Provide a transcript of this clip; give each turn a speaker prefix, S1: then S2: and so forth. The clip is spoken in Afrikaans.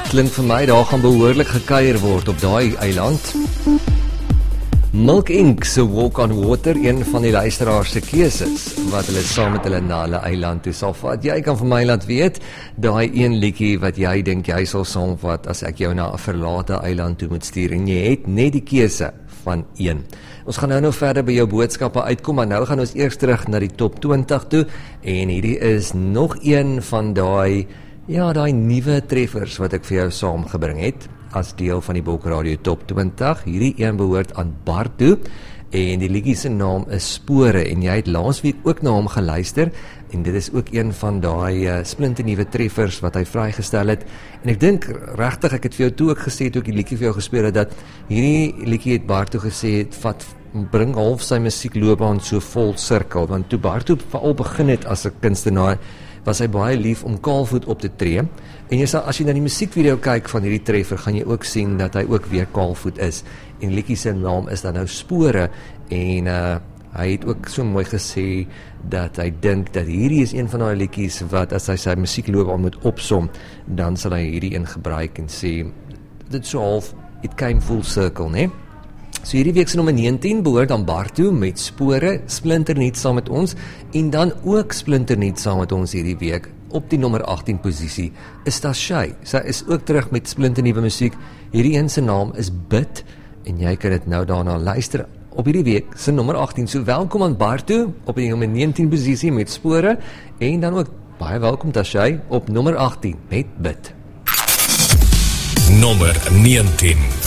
S1: Klink vir my, daar gaan behoorlik gekuier word op daai eiland. Milk Inc. se Walk on Water, een van die luisteraars se keuses, wat hulle saam met hulle na hulle eiland toe sal vat. Jy kan vir my laat weet, daai een liedjie wat jy dink jy sal saamvat as ek jou na 'n verlate eiland toe moet stuur, en jy het net die keuse van een. Ons gaan nou verder by jou boodskappe uitkom, maar nou gaan ons eers terug na die top 20 toe, en hierdie is nog een van daai nuwe treffers wat ek vir jou saamgebring het, as deel van die Bulk Radio Top 20. Hierdie een behoort aan Bartu, en die liedjie se naam is Spore, en jy het laasweek ook na hom geluister, en dit is ook een van daai splinternuwe treffers wat hy vrygestel het, en ek dink regtig, ek het vir jou toe ook gesê, toe ek die liedjie vir jou gespeel het, dat hierdie liedjie het Bartu gesê, bring half sy musiekloopbaan so vol sirkel, want toe Bartu veral begin het as 'n kunstenaar, was hy baie lief om kaalvoet op te tree, en as jy na die musiekvideo kyk van hierdie treffer, gaan jy ook sien dat hy ook weer kaalvoet is, en liedjie se naam is dan nou Spore, en hy het ook so mooi gesê, dat hy dink dat hierdie is een van die liedjies, wat as hy sy musiekloopbaan moet opsom, dan sal hy hierdie een gebruik, en sê, dit so half, it came full circle, ne? So hierdie week se nommer 19 behoort aan Bartu met Spore, splinternuut saam met ons, en dan ook splinternuut saam met ons hierdie week, op die nommer 18 posisie, is Tashay. Sy is ook terug met splinternuwe musiek. Hierdie een se naam is Bid, en jy kan dit nou daarna luister op hierdie week se nommer 18. So welkom aan Bartu op die nommer 19 posisie met Spore, en dan ook baie welkom Tashay op nommer 18 met Bid.
S2: Nommer 19.